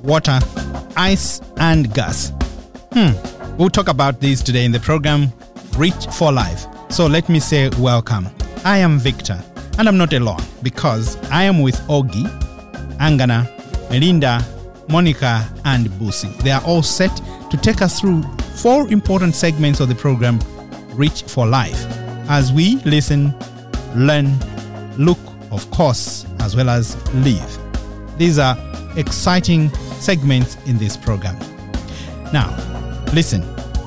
water, ice, and gas. We'll talk about these today in the program Reach for Life. So let me say welcome. I am Victor, and I'm not alone because I am with Ogi, Angana, Melinda, Monica, and Busi. They are all set to take us through 4 important segments of the program Reach for Life as we listen, learn, look, of course, as well as live. These are exciting segments in this program. Now, listen.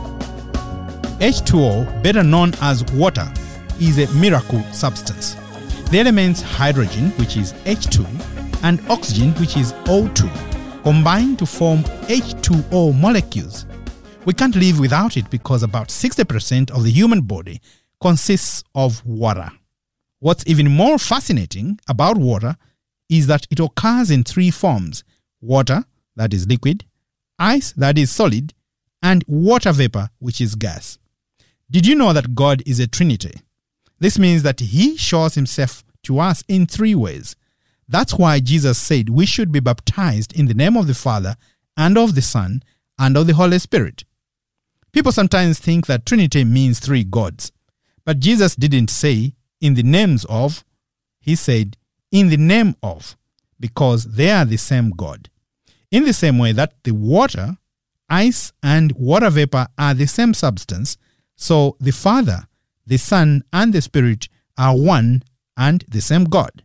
H2O, better known as water, is a miracle substance. The elements hydrogen, which is H2, and oxygen, which is O2, combine to form H2O molecules. We can't live without it because about 60% of the human body consists of water. What's even more fascinating about water is that it occurs in 3 forms: water, that is liquid, ice, that is solid, and water vapor, which is gas. Did you know that God is a Trinity? This means that He shows Himself to us in 3 ways. That's why Jesus said we should be baptized in the name of the Father, and of the Son, and of the Holy Spirit. People sometimes think that Trinity means 3 gods. But Jesus didn't say in the names of, He said in the name of, because they are the same God. In the same way that the water, ice, and water vapor are the same substance, so the Father, the Son, and the Spirit are one and the same God.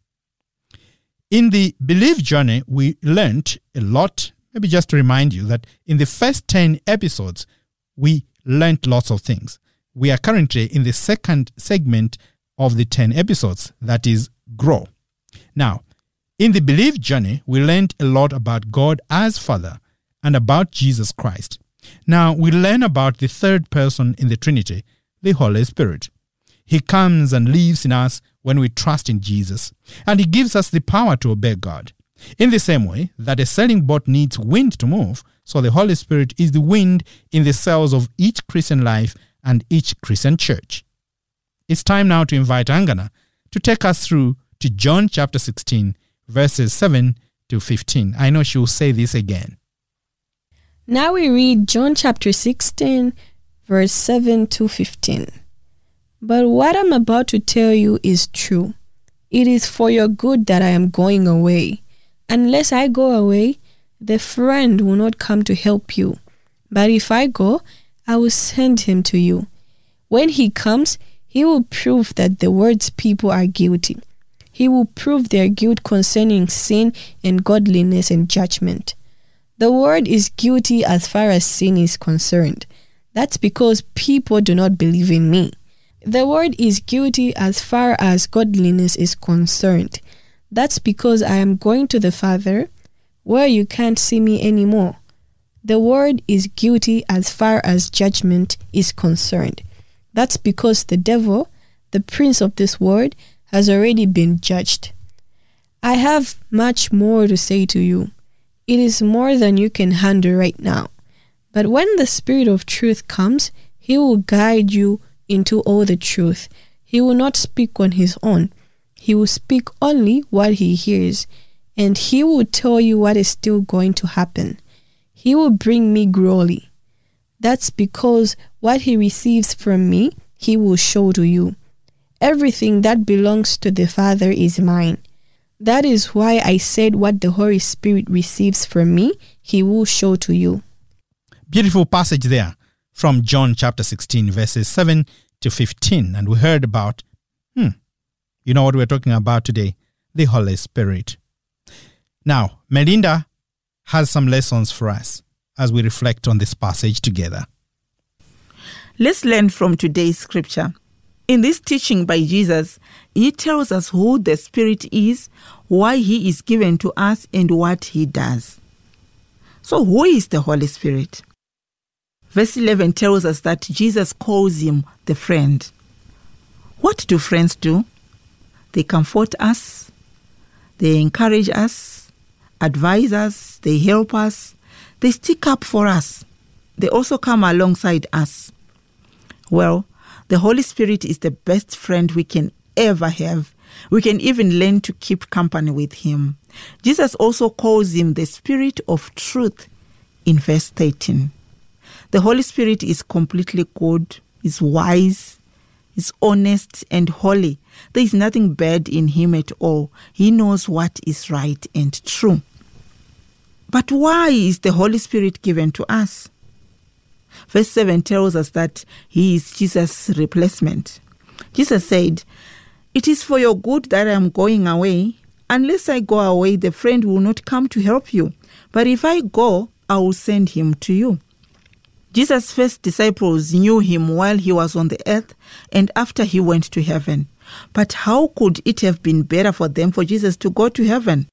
In the Believe journey, we learned a lot. Maybe just to remind you that in the first 10 episodes, we learned lots of things. We are currently in the second segment of the 10 episodes, that is Grow. Now, in the Believe journey, we learned a lot about God as Father and about Jesus Christ. Now, we learn about the third person in the Trinity, the Holy Spirit. He comes and lives in us when we trust in Jesus, and He gives us the power to obey God. In the same way that a sailing boat needs wind to move, so the Holy Spirit is the wind in the sails of each Christian life and each Christian church. It's time now to invite Angana to take us through to John chapter 16, verses 7 to 15. I know she will say this again. Now we read John chapter 16, verse 7 to 15. But what I'm about to tell you is true. It is for your good that I am going away. Unless I go away, the friend will not come to help you. But if I go, I will send him to you. When he comes, he will prove that the world's people are guilty. He will prove their guilt concerning sin and godliness and judgment. The world is guilty as far as sin is concerned. That's because people do not believe in me. The world is guilty as far as godliness is concerned. That's because I am going to the Father, where you can't see me anymore. The world is guilty as far as judgment is concerned. That's because the devil, the prince of this world, has already been judged. I have much more to say to you. It is more than you can handle right now. But when the Spirit of truth comes, He will guide you into all the truth. He will not speak on His own. He will speak only what He hears, and He will tell you what is still going to happen. He will bring me glory. That's because what He receives from me, He will show to you. Everything that belongs to the Father is mine. That is why I said what the Holy Spirit receives from me, He will show to you. Beautiful passage there from John chapter 16, verses 7 to 15. And we heard about, you know what we're talking about today? The Holy Spirit. Now, Melinda has some lessons for us as we reflect on this passage together. Let's learn from today's scripture. In this teaching by Jesus, He tells us who the Spirit is, why He is given to us, and what He does. So who is the Holy Spirit? Verse 11 tells us that Jesus calls Him the friend. What do friends do? They comfort us, they encourage us, advise us, they help us, they stick up for us. They also come alongside us. Well, the Holy Spirit is the best friend we can ever have. We can even learn to keep company with Him. Jesus also calls him the Spirit of truth in verse 13. The Holy Spirit is completely good, is wise, is honest and holy. There is nothing bad in him at all. He knows what is right and true. But why is the Holy Spirit given to us? Verse 7 tells us that he is Jesus' replacement. Jesus said, "It is for your good that I am going away. Unless I go away, the friend will not come to help you. But if I go, I will send him to you." Jesus' first disciples knew him while he was on the earth and after he went to heaven. But how could it have been better for them for Jesus to go to heaven?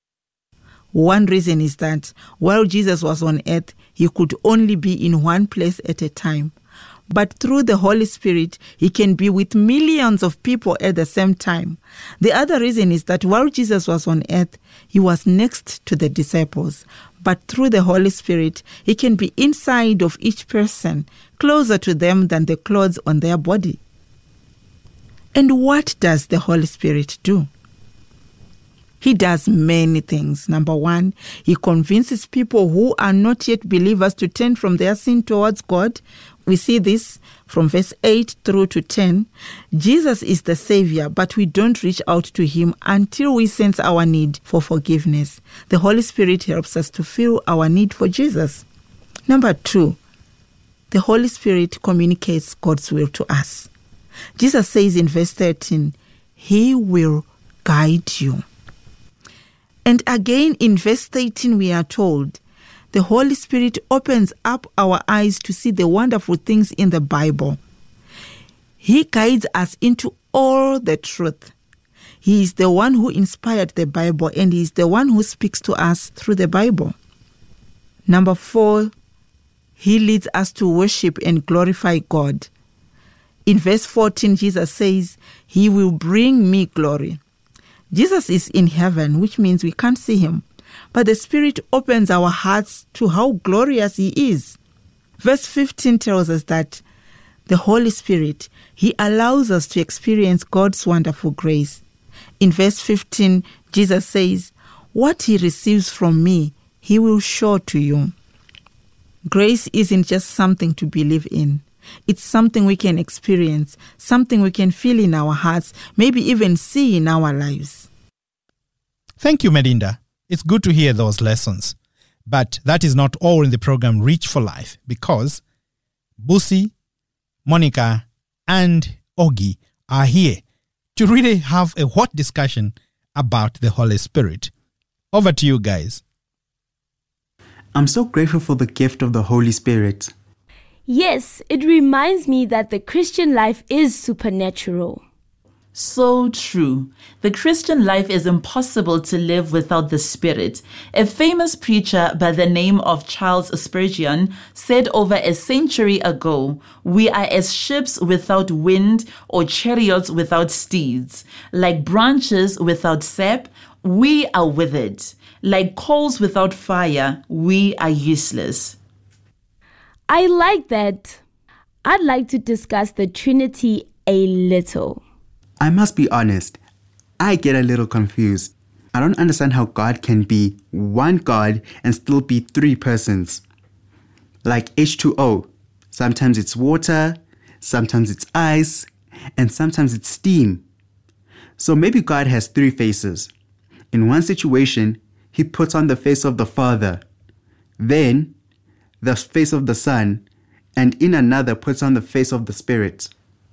One reason is that while Jesus was on earth, he could only be in one place at a time. But through the Holy Spirit, he can be with millions of people at the same time. The other reason is that while Jesus was on earth, he was next to the disciples. But through the Holy Spirit, he can be inside of each person, closer to them than the clothes on their body. And what does the Holy Spirit do? He does many things. Number one, he convinces people who are not yet believers to turn from their sin towards God. We see this from verse 8 through to 10. Jesus is the Savior, but we don't reach out to him until we sense our need for forgiveness. The Holy Spirit helps us to feel our need for Jesus. Number two, the Holy Spirit communicates God's will to us. Jesus says in verse 13, he will guide you. And again in verse 13 we are told, the Holy Spirit opens up our eyes to see the wonderful things in the Bible. He guides us into all the truth. He is the one who inspired the Bible, and he is the one who speaks to us through the Bible. Number 4, he leads us to worship and glorify God. In verse 14, Jesus says, he will bring me glory. Jesus is in heaven, which means we can't see him. But the Spirit opens our hearts to how glorious he is. Verse 15 tells us that the Holy Spirit, he allows us to experience God's wonderful grace. In verse 15, Jesus says, what he receives from me, he will show to you. Grace isn't just something to believe in. It's something we can experience, something we can feel in our hearts, maybe even see in our lives. Thank you, Melinda. It's good to hear those lessons. But that is not all in the program Reach for Life, because Busi, Monica, and Ogi are here to really have a hot discussion about the Holy Spirit. Over to you guys. I'm so grateful for the gift of the Holy Spirit. Yes, it reminds me that the Christian life is supernatural. So true. The Christian life is impossible to live without the Spirit. A famous preacher by the name of Charles Spurgeon said over a century ago, we are as ships without wind or chariots without steeds. Like branches without sap, we are withered. Like coals without fire, we are useless. I like that. I'd like to discuss the Trinity a little. I must be honest, I get a little confused. I don't understand how God can be one God and still be three persons. Like H2O, sometimes it's water, sometimes it's ice, and sometimes it's steam. So maybe God has three faces. In one situation, he puts on the face of the Father, then the face of the Son, and in another puts on the face of the Spirit.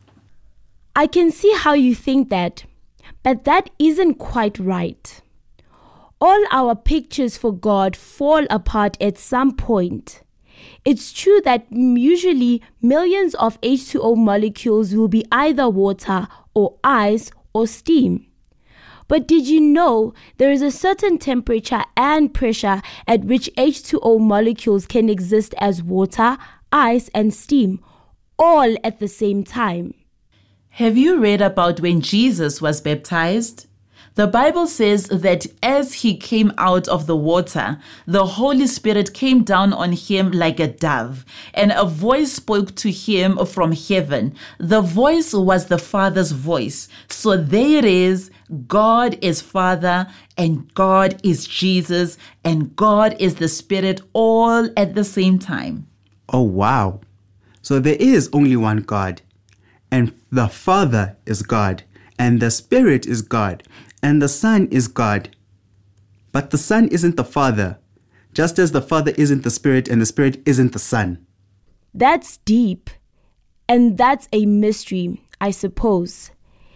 I can see how you think that, but that isn't quite right. All our pictures for God fall apart at some point. It's true that usually millions of H2O molecules will be either water or ice or steam. But did you know there is a certain temperature and pressure at which H2O molecules can exist as water, ice, and steam, all at the same time? Have you read about when Jesus was baptized? The Bible says that as he came out of the water, the Holy Spirit came down on him like a dove, and a voice spoke to him from heaven. The voice was the Father's voice. So there it is. God is Father, and God is Jesus, and God is the Spirit, all at the same time. Oh, wow. So there is only one God, and the Father is God, and the Spirit is God, and the Son is God. But the Son isn't the Father, just as the Father isn't the Spirit and the Spirit isn't the Son. That's deep, and that's a mystery, I suppose.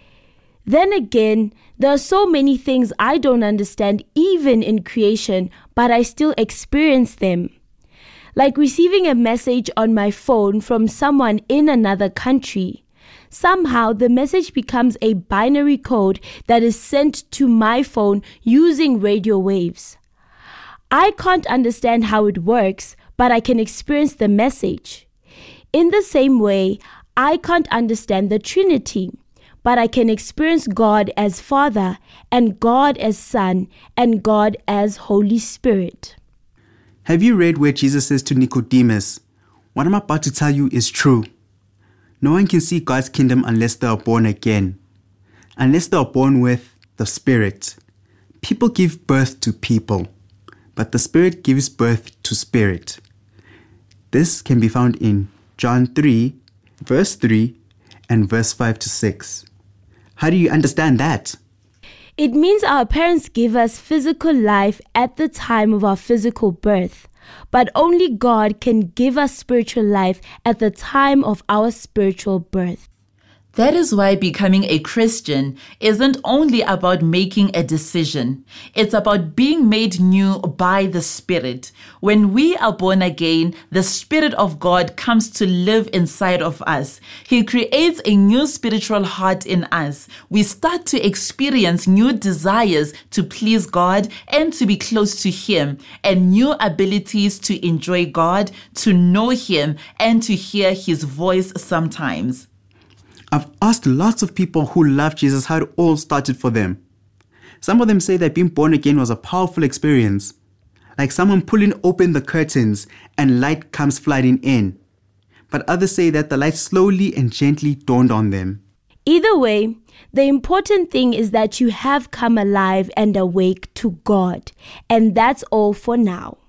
Then again, there are so many things I don't understand even in creation, but I still experience them. Like receiving a message on my phone from someone in another country. Somehow the message becomes a binary code that is sent to my phone using radio waves. I can't understand how it works, but I can experience the message. In the same way, I can't understand the Trinity, but I can experience God as Father, and God as Son, and God as Holy Spirit. Have you read where Jesus says to Nicodemus, "What I'm about to tell you is true. No one can see God's kingdom unless they are born again, unless they are born with the Spirit. People give birth to people, but the Spirit gives birth to spirit." This can be found in John 3, verse 3 and verse 5 to 6. How do you understand that? It means our parents give us physical life at the time of our physical birth, but only God can give us spiritual life at the time of our spiritual birth. That is why becoming a Christian isn't only about making a decision. It's about being made new by the Spirit. When we are born again, the Spirit of God comes to live inside of us. He creates a new spiritual heart in us. We start to experience new desires to please God and to be close to Him, and new abilities to enjoy God, to know Him, and to hear His voice sometimes. I've asked lots of people who love Jesus how it all started for them. Some of them say that being born again was a powerful experience, like someone pulling open the curtains and light comes flooding in. But others say that the light slowly and gently dawned on them. Either way, the important thing is that you have come alive and awake to God. And that's all for now.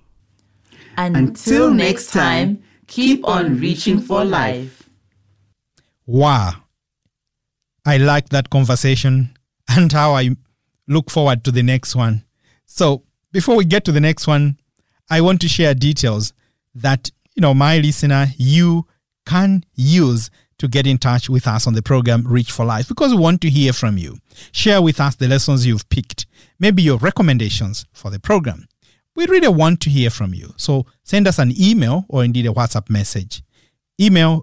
Until next time, keep on reaching for life. Wow. I like that conversation and how I look forward to the next one. So before we get to the next one, I want to share details that, my listener, you can use to get in touch with us on the program Reach for Life, because we want to hear from you. Share with us the lessons you've picked, maybe your recommendations for the program. We really want to hear from you. So send us an email or indeed a WhatsApp message. Email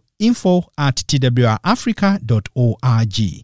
info@twrafrica.org.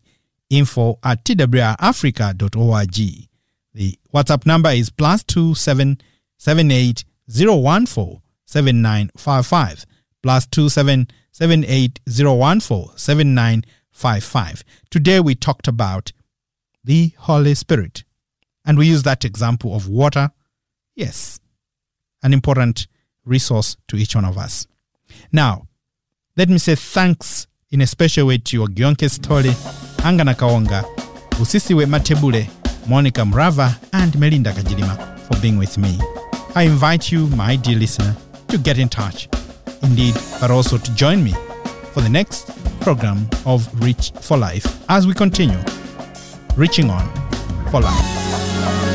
info@twrafrica.org. The WhatsApp number is +27 78 014 7955. +27 78 014 7955. Today we talked about the Holy Spirit, and we use that example of water. Yes, an important resource to each one of us. Now, let me say thanks in a special way to Ogionke Stole, Angana Kaonga, Usisiwe Matebule, Monica Mrava, and Melinda Kajilima for being with me. I invite you, my dear listener, to get in touch, indeed, but also to join me for the next program of Reach for Life as we continue reaching on for life.